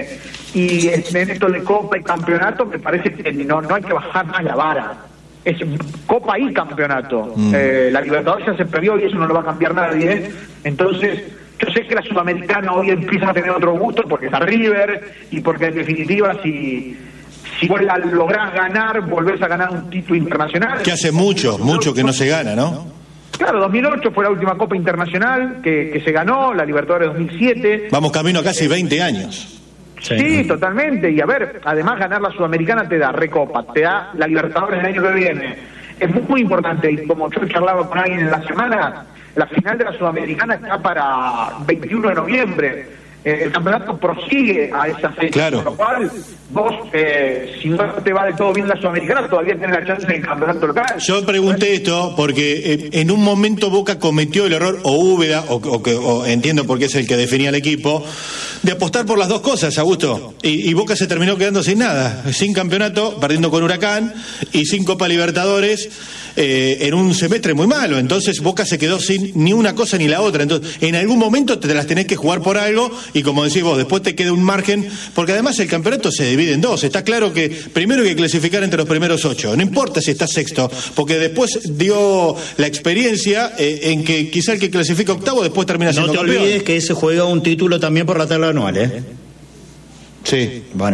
y en esto de Copa y Campeonato me parece que no hay que bajar más la vara. Es Copa y Campeonato. La Libertadores ya se perdió y eso no lo va a cambiar nadie. Entonces, yo sé que la Sudamericana hoy empieza a tener otro gusto porque está River y porque en definitiva si vos la lográs ganar, volvés a ganar un título internacional. Que hace mucho que no se gana, ¿no? Claro, 2008 fue la última Copa Internacional que se ganó, la Libertadores 2007. Vamos camino a casi 20 años. Sí, totalmente. Y a ver, además ganar la Sudamericana te da Recopa, te da la Libertadores el año que viene. Es muy importante. Y como yo charlaba con alguien en la semana, la final de la Sudamericana está para 21 de noviembre. El campeonato prosigue a esa fecha. Claro. Con lo cual, vos, si no te va de todo bien la Sudamericana, todavía tenés la chance en el campeonato local. Yo pregunté esto porque en un momento Boca cometió el error, o Úbeda, o entiendo porque es el que definía el equipo, de apostar por las dos cosas, Augusto. Y Boca se terminó quedando sin nada, sin campeonato, perdiendo con Huracán, y sin Copa Libertadores, en un semestre muy malo. Entonces Boca se quedó sin ni una cosa ni la otra. Entonces, en algún momento te las tenés que jugar por algo, y como decís vos, después te queda un margen, porque además el campeonato se divide en dos. Está claro que primero hay que clasificar entre los primeros 8, no importa si estás sexto, porque después dio la experiencia en que quizá el que clasifica octavo después termina siendo campeón. No te olvides que se juega un título también por la tabla anual, ¿eh? Sí. Bueno.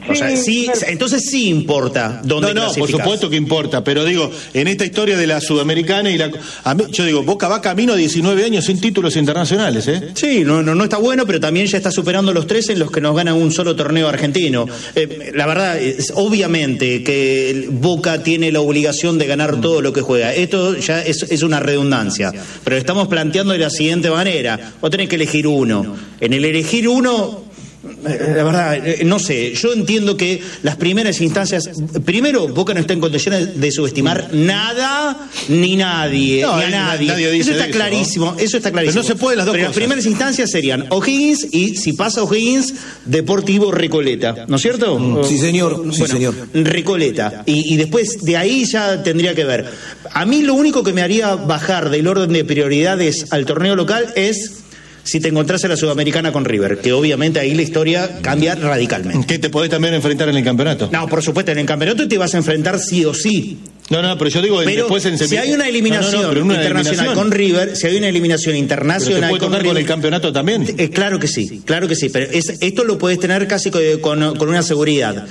O sea, sí, entonces sí importa dónde clasificás. Por supuesto que importa, pero digo, en esta historia de la Sudamericana yo digo, Boca va camino a 19 años sin títulos internacionales, ¿eh? Sí, no está bueno, pero también ya está superando los 13 en los que nos ganan un solo torneo argentino. La verdad, obviamente que Boca tiene la obligación de ganar todo lo que juega. Esto ya es una redundancia, pero estamos planteando de la siguiente manera. Vos tenés que elegir uno. En el elegir uno, la verdad, no sé, yo entiendo que las primeras instancias, primero, Boca no está en condiciones de subestimar nada ni nadie, ni a nadie. Eso está clarísimo, ¿no? Eso está clarísimo. Pero no se puede las dos cosas. Las primeras instancias serían O'Higgins y, si pasa O'Higgins, Deportivo Recoleta, ¿no es cierto? Sí, señor. Sí, señor. Recoleta. Y después de ahí ya tendría que ver. A mí lo único que me haría bajar del orden de prioridades al torneo local es si te encontrás en la Sudamericana con River, que obviamente ahí la historia cambia radicalmente. ¿Que te podés también enfrentar en el campeonato? No, por supuesto, en el campeonato te vas a enfrentar sí o sí. No, pero yo digo, después en si hay una eliminación internacional con River, si hay una eliminación internacional ¿pero te puede tocar con el campeonato también? Claro que sí, pero esto lo podés tener casi con una seguridad.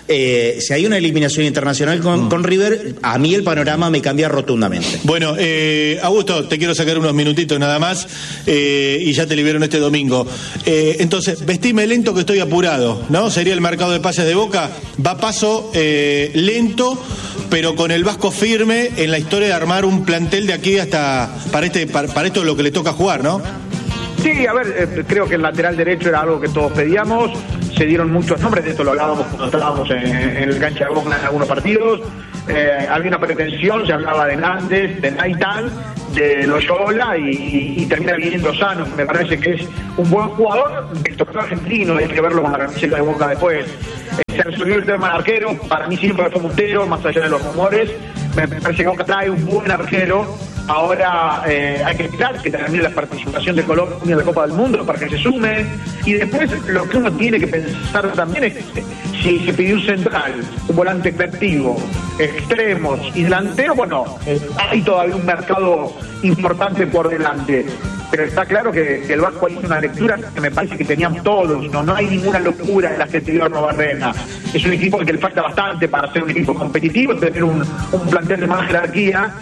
Si hay una eliminación internacional con River, a mí el panorama me cambia rotundamente. Bueno, Augusto, te quiero sacar unos minutitos nada más y ya te liberaron este domingo. Entonces, vestime lento que estoy apurado, ¿no? Sería el mercado de pases de Boca. Va paso lento, pero con el Vasco firme en la historia de armar un plantel de aquí hasta para esto lo que le toca jugar, ¿no? Sí, a ver, creo que el lateral derecho era algo que todos pedíamos. Se dieron muchos nombres, de esto lo hablábamos cuando estábamos en el cancha de Boca en algunos partidos. Había una pretensión, se hablaba de Nández, de Naitán, de Loyola y termina viniendo Sano. Me parece que es un buen jugador del torneo argentino, hay que verlo con la camiseta de Boca después. Se resolvió el tema del arquero, para mí siempre fue Montero, más allá de los rumores. Me parece que Boca trae un buen arquero. Ahora hay que esperar que termine la participación de Colombia en la Copa del Mundo para que se sume. Y después lo que uno tiene que pensar también es si se pidió un central, un volante efectivo, extremos y delantero. Bueno, hay todavía un mercado importante por delante. Pero está claro que el Vasco hizo una lectura que me parece que tenían todos. No hay ninguna locura en la que te dio Barrena. Es un equipo al que le falta bastante para ser un equipo competitivo, tener un plantel de más jerarquía.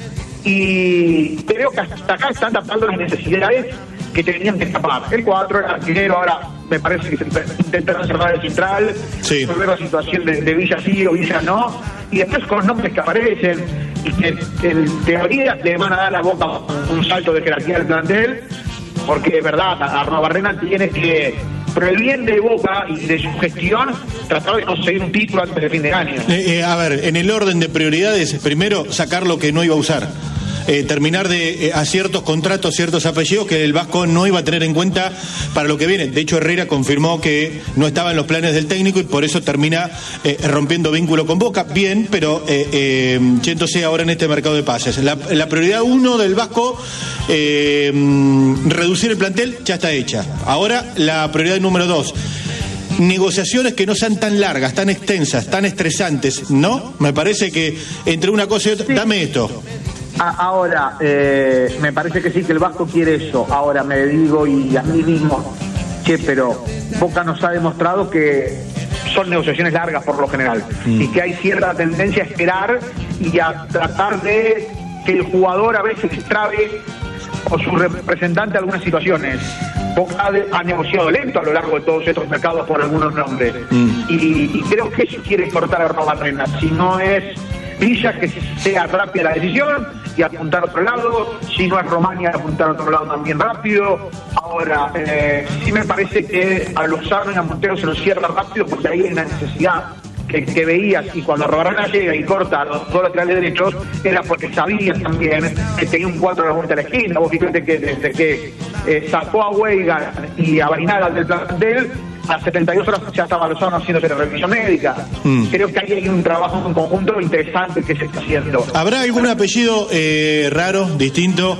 Y creo que hasta acá están tapando las necesidades que tenían que tapar. El 4, el arquero, ahora me parece que intentan cerrar el central, resolver la situación de Villa sí o Villa no, y después con nombres que aparecen y que en teoría le van a dar a la Boca un salto de jerarquía del plantel, porque es verdad, Arrobarrena tiene que, por el bien de Boca y de su gestión, tratar de conseguir un título antes de fin de año. A ver, en el orden de prioridades, primero sacar lo que no iba a usar. Terminar de a ciertos contratos, ciertos apellidos que el Vasco no iba a tener en cuenta para lo que viene. De hecho, Herrera confirmó que no estaba en los planes del técnico y por eso termina rompiendo vínculo con Boca. Bien, pero yéndose ahora en este mercado de pases. La prioridad 1 del Vasco, reducir el plantel, ya está hecha. Ahora la prioridad número 2. Negociaciones que no sean tan largas, tan extensas, tan estresantes, ¿no? Me parece que entre una cosa y otra, dame esto. Ahora, me parece que sí, que el Vasco quiere eso. Ahora me digo y a mí mismo, pero Boca nos ha demostrado que son negociaciones largas por lo general y que hay cierta tendencia a esperar y a tratar de que el jugador a veces trabe o su representante algunas situaciones. Boca ha negociado lento a lo largo de todos estos mercados por algunos nombres y creo que eso quiere cortar a Arrobarrena. Si no es Villa, que sea rápida la decisión y apuntar a otro lado. Si no es Romania, apuntar a otro lado también rápido. Ahora, sí me parece que a Lozano y a Montero se los cierra rápido porque ahí hay una necesidad que veías, y cuando Arrobarrena llega y corta los dos laterales derechos era porque sabías también que tenía un 4 a la vuelta de la esquina. Vos fíjate que desde que sacó a Weigan y a Barinaga del plantel, a 72 horas ya estaba Lozano haciéndose la revisión médica. Creo que ahí hay un trabajo en conjunto interesante que se está haciendo. ¿Habrá algún apellido raro, distinto,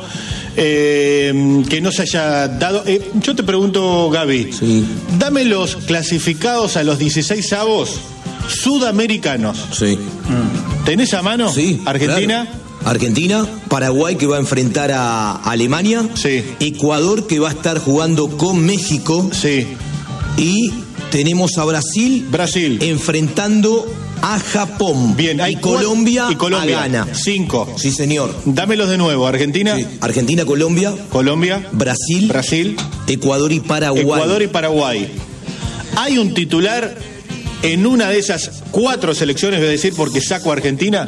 que no se haya dado? Yo te pregunto, Gaby, dame los clasificados a los 16avos sudamericanos. Sí. ¿Tenés a mano? Sí. Argentina. Claro. Argentina, Paraguay que va a enfrentar a Alemania, Ecuador que va a estar jugando con México, y Tenemos a Brasil enfrentando a Japón. Bien, hay Colombia a Ghana. 5. Sí, señor. Dámelos de nuevo. Argentina. Sí. Argentina, Colombia. Brasil. Ecuador y Paraguay. Hay un titular en una de esas 4 selecciones, voy a decir, porque saco a Argentina.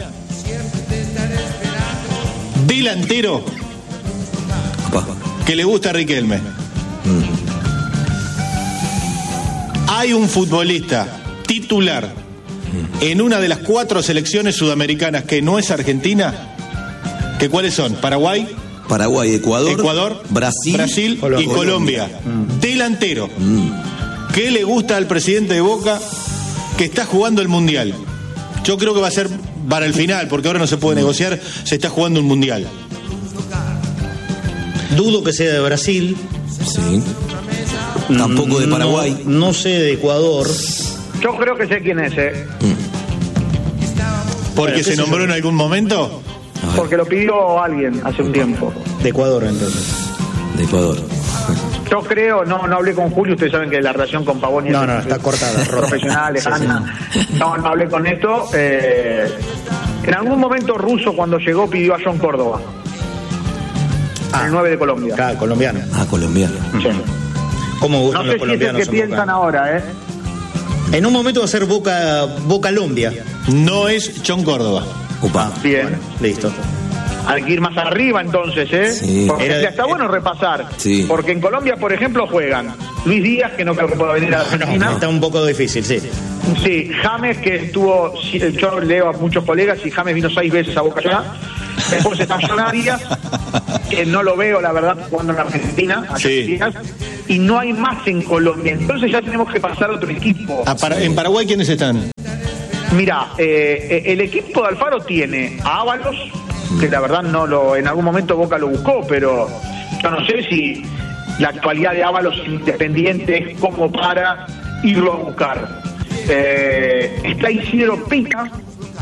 Delantero que le gusta a Riquelme. Hay un futbolista titular en una de las 4 selecciones sudamericanas que no es Argentina. ¿Que cuáles son? Paraguay, Ecuador, Brasil y Colombia. Delantero que le gusta al presidente de Boca, que está jugando el Mundial. Yo creo que va a ser para el final, porque ahora no se puede negociar, se está jugando un Mundial. Dudo que sea de Brasil. Sí. Tampoco de Paraguay. No sé de Ecuador. Yo creo que sé quién es, ¿Porque se nombró en algún momento? Porque lo pidió alguien hace un tiempo. De Ecuador, entonces. De Ecuador. Yo creo, no hablé con Julio, ustedes saben que la relación con Pavoni está cortada, profesional, lejana. No hablé con esto. En algún momento Russo, cuando llegó, pidió a John Córdoba. El 9 de Colombia. Claro, colombiano. Colombiano. Sí. ¿Cómo No gustan sé los si es colombianos? el que piensan ahora, En un momento va a ser Boca Colombia. No es John Córdoba. Bien. Bueno, listo. Hay que ir más arriba entonces, Sí. Porque está bueno repasar. Sí. Porque en Colombia, por ejemplo, juegan Luis Díaz, que no creo que pueda venir a Argentina. Está un poco difícil, sí. Sí, James, que estuvo, yo leo a muchos colegas y James vino 6 veces a Boca ya. Después está John Arias, que no lo veo, la verdad, jugando en Argentina. Sí. Y no hay más en Colombia. Entonces ya tenemos que pasar a otro equipo. ¿En Paraguay quiénes están? Mira, el equipo de Alfaro tiene a Ábalos, que la verdad en algún momento Boca lo buscó, pero yo no sé si la actualidad de Ábalos Independiente es como para irlo a buscar. Está Isidro Pica,